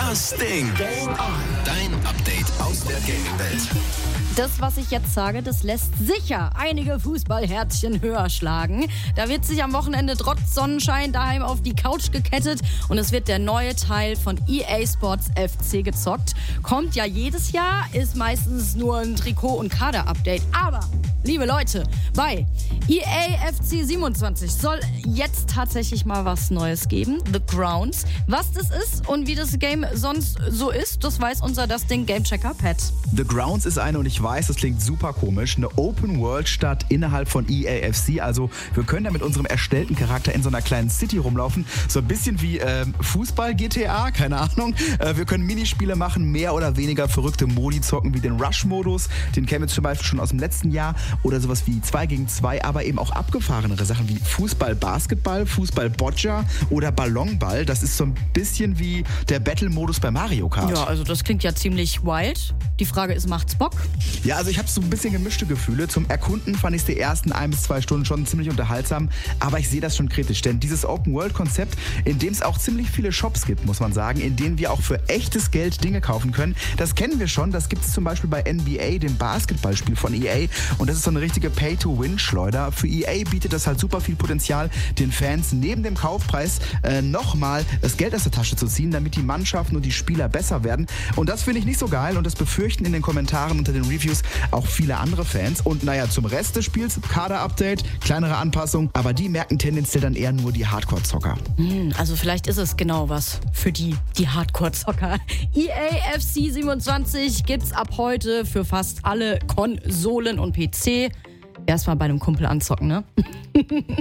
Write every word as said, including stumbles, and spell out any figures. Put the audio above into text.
Das Ding. Game on. Dein Update aus der Gaming-Welt. Das, was ich jetzt sage, das lässt sicher einige Fußballherzchen höher schlagen. Da wird sich am Wochenende trotz Sonnenschein daheim auf die Couch gekettet und es wird der neue Teil von E A Sports F C gezockt. Kommt ja jedes Jahr, ist meistens nur ein Trikot- und Kader-Update. Aber, liebe Leute, bei E A F C siebenundzwanzig soll jetzt tatsächlich mal was Neues geben. The Grounds. Was das ist und wie das Game sonst so ist, das weiß unser Das Ding Gamechecker Pat. The Grounds ist eine, und ich weiß, das klingt super komisch, eine Open-World-Stadt innerhalb von E A F C. Also wir können da mit unserem erstellten Charakter in so einer kleinen City rumlaufen. So ein bisschen wie äh, Fußball-G T A, keine Ahnung. Äh, wir können Minispiele machen, mehr oder weniger verrückte Modi zocken, wie den Rush-Modus. Den kennen wir zum Beispiel schon aus dem letzten Jahr. Oder sowas wie zwei gegen zwei, aber eben auch abgefahrenere Sachen wie Fußball-Basketball, Fußball-Boccia oder Ballonball. Das ist so ein bisschen wie der Battle-Modus bei Mario Kart. Ja, also das klingt ja ziemlich wild. Die Frage ist, macht's Bock? Ja, also ich habe so ein bisschen gemischte Gefühle. Zum Erkunden fand ich die ersten ein bis zwei Stunden schon ziemlich unterhaltsam, aber ich sehe das schon kritisch, denn dieses Open-World-Konzept, in dem es auch ziemlich viele Shops gibt, muss man sagen, in denen wir auch für echtes Geld Dinge kaufen können, das kennen wir schon. Das gibt es zum Beispiel bei N B A, dem Basketballspiel von E A, und das ist so eine richtige Pay-to-Win-Schleuder. Für E A bietet das halt super viel Potenzial, den Fans neben dem Kaufpreis äh, nochmal das Geld aus der Tasche zu ziehen, damit die Mannschaften und die Spieler besser werden. Und das finde ich nicht so geil und das befürchten in den Kommentaren unter den Reviews auch viele andere Fans. Und naja, zum Rest des Spiels, Kader-Update, kleinere Anpassungen, aber die merken tendenziell dann eher nur die Hardcore-Zocker. Hm, also vielleicht ist es genau was für die, die Hardcore-Zocker. E A F C siebenundzwanzig gibt's ab heute für fast alle Konsolen und P C. Erstmal bei einem Kumpel anzocken, ne?